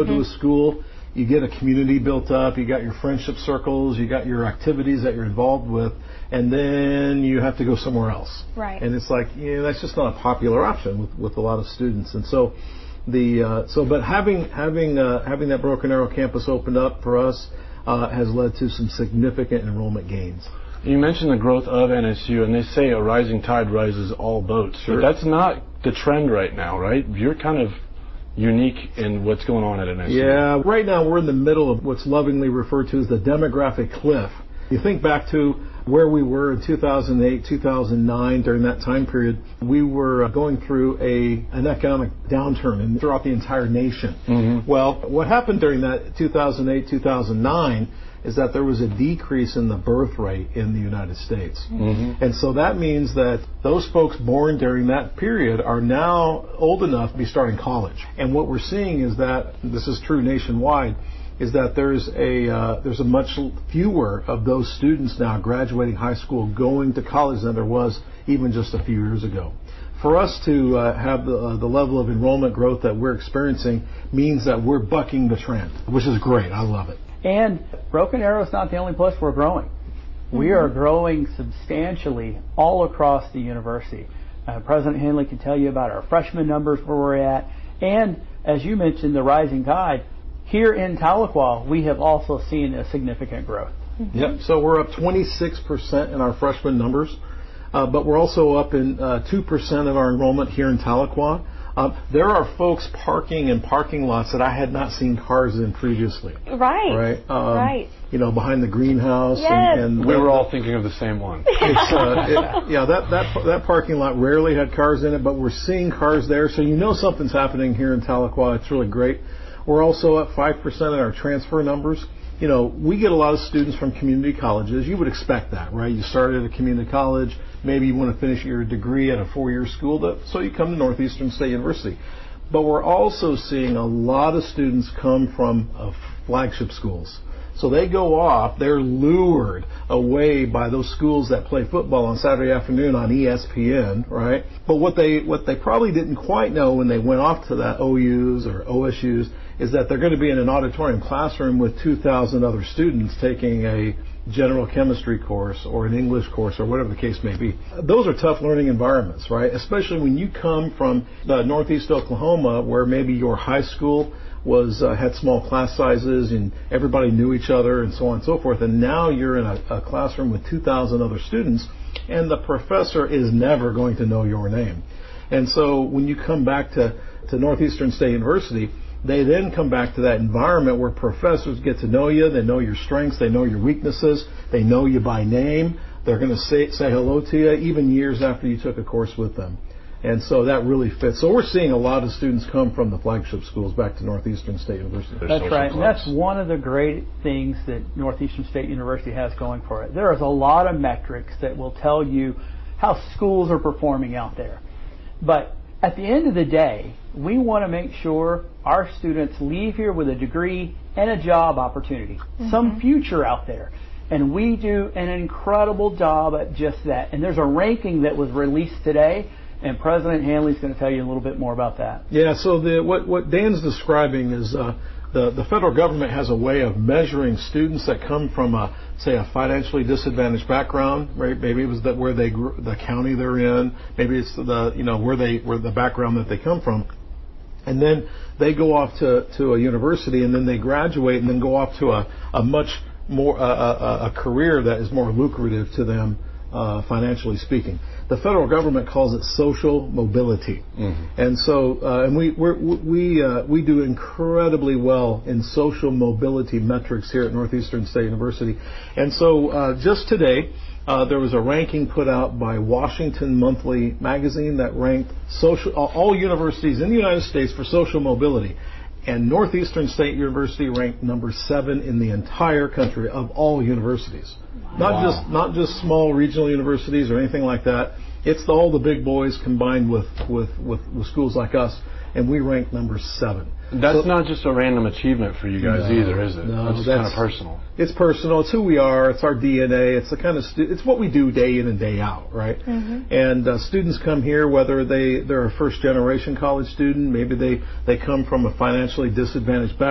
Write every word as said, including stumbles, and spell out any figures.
go to a school, you get a community built up, you got your friendship circles, you got your activities that you're involved with, and then you have to go somewhere else. Right. And it's like, you know, that's just not a popular option with, with a lot of students. And so, the uh, so but having having uh, having that Broken Arrow campus opened up for us uh, has led to some significant enrollment gains. You mentioned the growth of N S U, and they say a rising tide rises all boats. Sure. But that's not the trend right now, right? You're kind of unique in what's going on at N S U. Yeah, right now we're in the middle of what's lovingly referred to as the demographic cliff. You think back to where we were in two thousand eight, two thousand nine, during that time period, we were going through a an economic downturn in, throughout the entire nation. Mm-hmm. Well, what happened during that two thousand eight, two thousand nine is that there was a decrease in the birth rate in the United States. Mm-hmm. And so that means that those folks born during that period are now old enough to be starting college. And what we're seeing is that, this is true nationwide, is that there's a uh, there's a much fewer of those students now graduating high school going to college than there was even just a few years ago. For us to uh, have the, uh, the level of enrollment growth that we're experiencing means that we're bucking the trend, which is great. I love it. And Broken Arrow is not the only place we're growing. Mm-hmm. We are growing substantially all across the university. Uh, President Hanley can tell you about our freshman numbers, where we're at, and as you mentioned, the rising tide. Here in Tahlequah, we have also seen a significant growth. Mm-hmm. Yep. So we're up twenty-six percent in our freshman numbers, uh, but we're also up in uh, two percent of our enrollment here in Tahlequah. Um, there are folks parking in parking lots that I had not seen cars in previously. Right. Right. Um, right. You know, behind the greenhouse. Yes. And, and we were all thinking of the same one. It's, uh, it, yeah, that, that that parking lot rarely had cars in it, but we're seeing cars there, so you know something's happening here in Tahlequah. It's really great. We're also up five percent in our transfer numbers. You know, we get a lot of students from community colleges. You would expect that, right? You started at a community college. Maybe you want to finish your degree at a four-year school, that, so you come to Northeastern State University. But we're also seeing a lot of students come from uh, flagship schools. So they go off, they're lured away by those schools that play football on Saturday afternoon on E S P N, right? But what they what they probably didn't quite know when they went off to that O U's or O S U's is that they're going to be in an auditorium classroom with two thousand other students taking a general chemistry course or an English course or whatever the case may be. Those are tough learning environments, right? Especially when you come from uh, Northeast Oklahoma, where maybe your high school was uh, had small class sizes and everybody knew each other and so on and so forth, and now you're in a, a classroom with two thousand other students, and the professor is never going to know your name. And so when you come back to, to Northeastern State University, they then come back to that environment where professors get to know you, they know your strengths, they know your weaknesses, they know you by name, they're going to say, say hello to you even years after you took a course with them. And so that really fits. So we're seeing a lot of students come from the flagship schools back to Northeastern State University. That's right. And that's one of the great things that Northeastern State University has going for it. There is a lot of metrics that will tell you how schools are performing out there. But at the end of the day, we want to make sure our students leave here with a degree and a job opportunity, mm-hmm. some future out there. And we do an incredible job at just that. And there's a ranking that was released today, and President Hanley's going to tell you a little bit more about that. Yeah, so the, what, what Dan's describing is uh, the, the federal government has a way of measuring students that come from, a, say, a financially disadvantaged background, right? Maybe it was that where they grew, the county they're in. Maybe it's the, you know, where they, where the background that they come from. And then they go off to, to a university, and then they graduate and then go off to a, a much more, uh, a, a career that is more lucrative to them, uh, financially speaking. The federal government calls it social mobility. Mm-hmm. And so, uh, and we, we're, we, uh, we do incredibly well in social mobility metrics here at Northeastern State University. And so, uh, just today, Uh, there was a ranking put out by Washington Monthly magazine that ranked social, all universities in the United States for social mobility. And Northeastern State University ranked number seven in the entire country of all universities. Wow. Not just not just small regional universities or anything like that. It's all the big boys combined with, with, with, with schools like us, and we ranked number seven. That's so, not just a random achievement for you guys no, either, is it? No, that's, that's kind of personal. It's personal. It's who we are. It's our D N A. It's the kind of stu- it's what we do day in and day out, right? Mm-hmm. And uh, students come here whether they they're a first generation college student, maybe they they come from a financially disadvantaged background.